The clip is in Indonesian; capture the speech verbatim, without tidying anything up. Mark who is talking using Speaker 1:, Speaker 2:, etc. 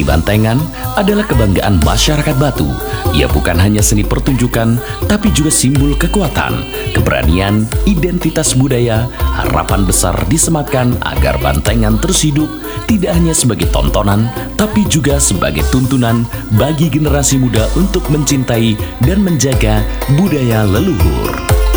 Speaker 1: Seni Bantengan adalah kebanggaan masyarakat Batu. Ia bukan hanya seni pertunjukan, tapi juga simbol kekuatan, keberanian, identitas budaya, harapan besar disematkan agar Bantengan terus hidup, tidak hanya sebagai tontonan, tapi juga sebagai tuntunan bagi generasi muda untuk mencintai dan menjaga budaya leluhur.